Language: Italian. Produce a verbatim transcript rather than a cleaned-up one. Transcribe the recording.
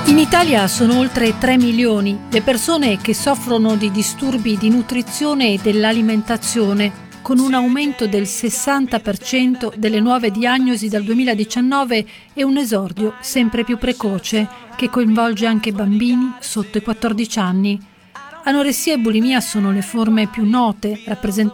In Italia sono oltre tre milioni le persone che soffrono di disturbi di nutrizione e dell'alimentazione, con un aumento del sessanta per cento delle nuove diagnosi dal duemiladiciannove e un esordio sempre più precoce che coinvolge anche bambini sotto i quattordici anni. Anoressia e bulimia sono le forme più note, rappresentate